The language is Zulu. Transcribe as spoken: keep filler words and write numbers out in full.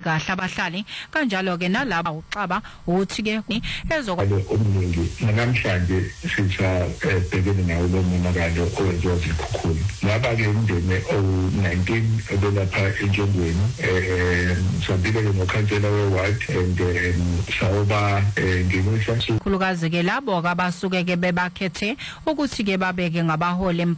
kahle abahlali kanjalo ke nalabo uxaba uthi ke ezokwazi omningi namhlanje sisabhekene nawo lo monakalo owenziwa izikhukhula laba ke umndeni o nineteen obelapha enjongweni eh sabile nokhansela we-ward and sawuba nginisa khulukazi ke labo abasuke ke bebakhethe ukuthi ke babeke ngabaholi